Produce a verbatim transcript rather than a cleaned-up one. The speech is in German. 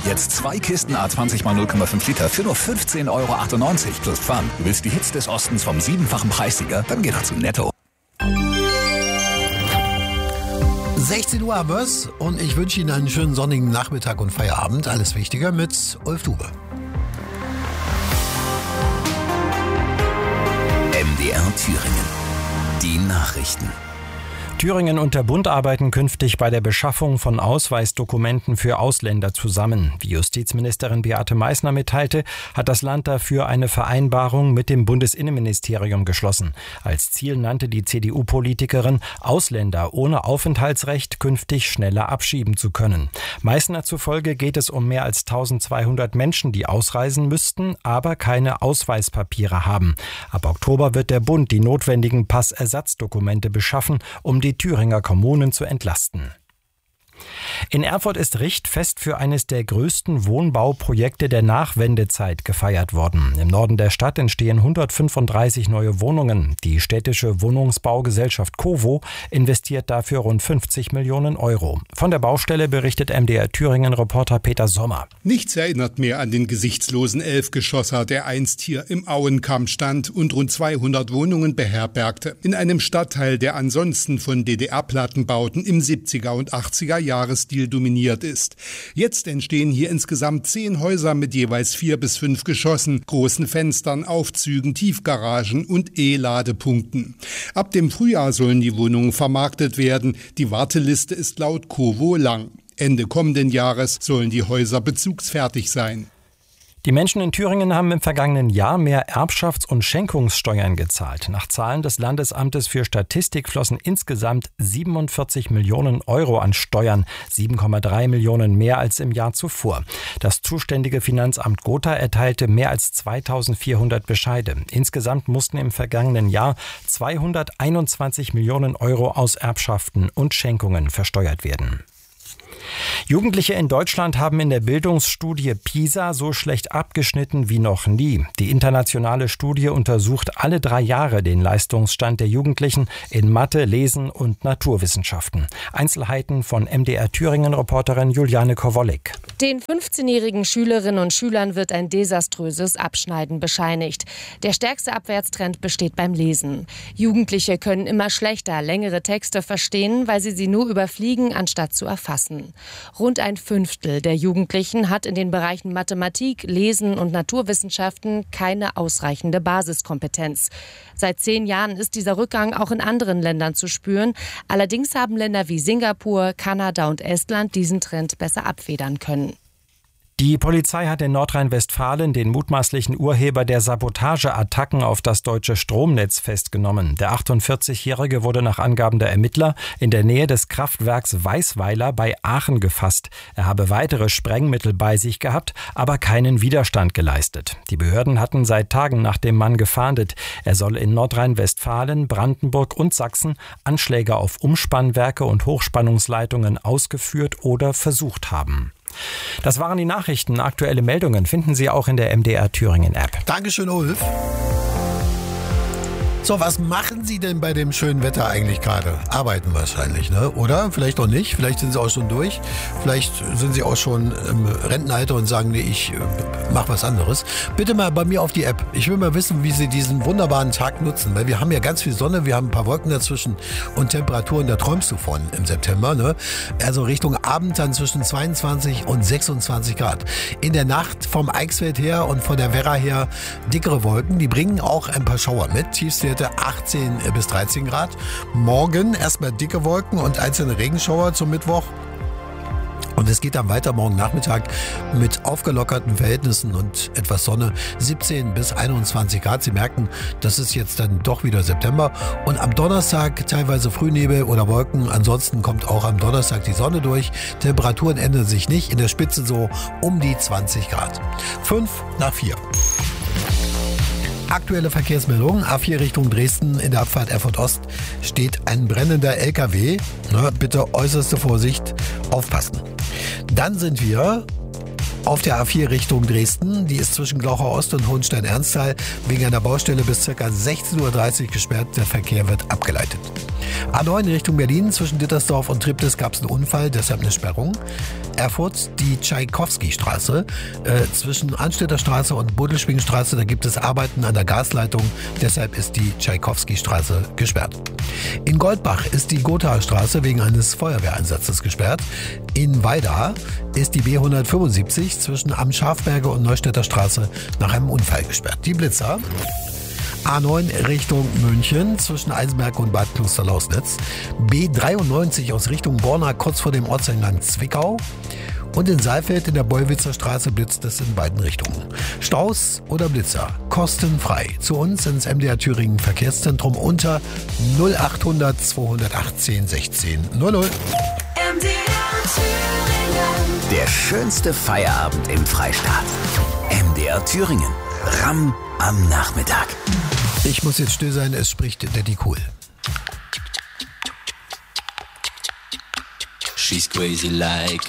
Jetzt zwei Kisten A zwanzig mal null Komma fünf Liter für nur fünfzehn Euro achtundneunzig plus Pfand. Du willst die Hits des Ostens vom siebenfachen Preissieger? Dann geh doch zu Netto. sechzehn Uhr haben wir's und ich wünsche Ihnen einen schönen sonnigen Nachmittag und Feierabend. Alles Wichtige mit Ulf Dube. M D R Thüringen. Die Nachrichten. Thüringen und der Bund arbeiten künftig bei der Beschaffung von Ausweisdokumenten für Ausländer zusammen. Wie Justizministerin Beate Meißner mitteilte, hat das Land dafür eine Vereinbarung mit dem Bundesinnenministerium geschlossen. Als Ziel nannte die C D U-Politikerin, Ausländer ohne Aufenthaltsrecht künftig schneller abschieben zu können. Meißner zufolge geht es um mehr als eintausendzweihundert Menschen, die ausreisen müssten, aber keine Ausweispapiere haben. Ab Oktober wird der Bund die notwendigen Passersatzdokumente beschaffen, um die die Thüringer Kommunen zu entlasten. In Erfurt ist Richtfest für eines der größten Wohnbauprojekte der Nachwendezeit gefeiert worden. Im Norden der Stadt entstehen hundertfünfunddreißig neue Wohnungen. Die städtische Wohnungsbaugesellschaft COWO investiert dafür rund fünfzig Millionen Euro. Von der Baustelle berichtet M D R Thüringen-Reporter Peter Sommer. Nichts erinnert mehr an den gesichtslosen Elfgeschosser, der einst hier im Auenkamp stand und rund zweihundert Wohnungen beherbergte. In einem Stadtteil, der ansonsten von D D R-Plattenbauten im siebziger und achtziger Jahresstil dominiert ist. Jetzt entstehen hier insgesamt zehn Häuser mit jeweils vier bis fünf Geschossen, großen Fenstern, Aufzügen, Tiefgaragen und E-Ladepunkten. Ab dem Frühjahr sollen die Wohnungen vermarktet werden. Die Warteliste ist laut COWO lang. Ende kommenden Jahres sollen die Häuser bezugsfertig sein. Die Menschen in Thüringen haben im vergangenen Jahr mehr Erbschafts- und Schenkungssteuern gezahlt. Nach Zahlen des Landesamtes für Statistik flossen insgesamt siebenundvierzig Millionen Euro an Steuern, sieben Komma drei Millionen mehr als im Jahr zuvor. Das zuständige Finanzamt Gotha erteilte mehr als zweitausendvierhundert Bescheide. Insgesamt mussten im vergangenen Jahr zweihunderteinundzwanzig Millionen Euro aus Erbschaften und Schenkungen versteuert werden. Jugendliche in Deutschland haben in der Bildungsstudie PISA so schlecht abgeschnitten wie noch nie. Die internationale Studie untersucht alle drei Jahre den Leistungsstand der Jugendlichen in Mathe, Lesen und Naturwissenschaften. Einzelheiten von M D R Thüringen-Reporterin Juliane Kowolik. Den fünfzehnjährigen Schülerinnen und Schülern wird ein desaströses Abschneiden bescheinigt. Der stärkste Abwärtstrend besteht beim Lesen. Jugendliche können immer schlechter längere Texte verstehen, weil sie sie nur überfliegen, anstatt zu erfassen. Rund ein Fünftel der Jugendlichen hat in den Bereichen Mathematik, Lesen und Naturwissenschaften keine ausreichende Basiskompetenz. Seit zehn Jahren ist dieser Rückgang auch in anderen Ländern zu spüren. Allerdings haben Länder wie Singapur, Kanada und Estland diesen Trend besser abfedern können. Die Polizei hat in Nordrhein-Westfalen den mutmaßlichen Urheber der Sabotageattacken auf das deutsche Stromnetz festgenommen. Der achtundvierzigjährige wurde nach Angaben der Ermittler in der Nähe des Kraftwerks Weißweiler bei Aachen gefasst. Er habe weitere Sprengmittel bei sich gehabt, aber keinen Widerstand geleistet. Die Behörden hatten seit Tagen nach dem Mann gefahndet. Er soll in Nordrhein-Westfalen, Brandenburg und Sachsen Anschläge auf Umspannwerke und Hochspannungsleitungen ausgeführt oder versucht haben. Das waren die Nachrichten. Aktuelle Meldungen finden Sie auch in der M D R Thüringen App. Dankeschön, Ulf. So, was machen Sie denn bei dem schönen Wetter eigentlich gerade? Arbeiten wahrscheinlich, ne? Oder? Vielleicht auch nicht. Vielleicht sind Sie auch schon durch. Vielleicht sind Sie auch schon im Rentenalter und sagen, nee, ich äh, mach was anderes. Bitte mal bei mir auf die App. Ich will mal wissen, wie Sie diesen wunderbaren Tag nutzen. Weil wir haben ja ganz viel Sonne, wir haben ein paar Wolken dazwischen und Temperaturen, da träumst du von im September, ne? Also Richtung Abend dann zwischen zweiundzwanzig und sechsundzwanzig Grad. In der Nacht vom Eichsfeld her und von der Werra her dickere Wolken. Die bringen auch ein paar Schauer mit. Tiefstwerte achtzehn bis dreizehn Grad. Morgen erstmal dicke Wolken und einzelne Regenschauer zum Mittwoch. Und es geht dann weiter morgen Nachmittag mit aufgelockerten Verhältnissen und etwas Sonne, siebzehn bis einundzwanzig Grad. Sie merken, das ist jetzt dann doch wieder September. Und am Donnerstag teilweise Frühnebel oder Wolken. Ansonsten kommt auch am Donnerstag die Sonne durch. Temperaturen ändern sich nicht. In der Spitze so um die zwanzig Grad. fünf nach vier. Aktuelle Verkehrsmeldung, A vier Richtung Dresden, in der Abfahrt Erfurt Ost steht ein brennender L K W. Na, bitte äußerste Vorsicht, aufpassen. Dann sind wir Auf der A vier Richtung Dresden, die ist zwischen Glauchau Ost und Hohenstein-Ernsthal wegen einer Baustelle bis ca. sechzehn Uhr dreißig gesperrt. Der Verkehr wird abgeleitet. A neun Richtung Berlin, zwischen Dittersdorf und Triptis gab es einen Unfall, deshalb eine Sperrung. Erfurt, die Tschaikowski-Straße, äh, zwischen Anstädter Straße und Bodelschwingstraße, da gibt es Arbeiten an der Gasleitung, deshalb ist die Tschaikowski-Straße gesperrt. In Goldbach ist die Gothaer Straße wegen eines Feuerwehreinsatzes gesperrt. In Weida ist die B hundertfünfundsiebzig zwischen Am Schafberge und Neustädter Straße nach einem Unfall gesperrt. Die Blitzer. A neun Richtung München zwischen Eisenberg und Bad Klosterlausnitz. B dreiundneunzig aus Richtung Borna kurz vor dem Ortseingang Zwickau. Und in Saalfeld in der Bollwitzer Straße blitzt es in beiden Richtungen. Staus oder Blitzer, kostenfrei. Zu uns ins M D R Thüringen Verkehrszentrum unter null achthundert zweihundertachtzehn sechzehn null null. M D R Thüringen. Der schönste Feierabend im Freistaat. M D R Thüringen. Ramm am Nachmittag. Ich muss jetzt still sein, es spricht Daddy Cool. She's crazy like